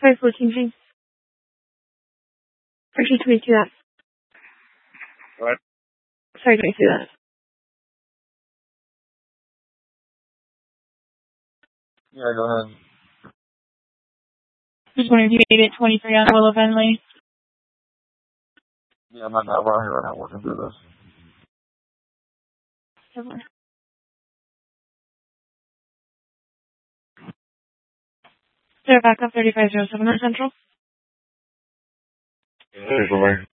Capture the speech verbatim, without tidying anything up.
five fourteen G. Actually, twenty-two that. What? Sorry, twenty-two that. Yeah, go ahead. Just wondering if you made it twenty-three on Willow Benley. Yeah, I'm not that around here right now working through this. Sure. They're back up thirty-five oh seven North Central. Hey, bye.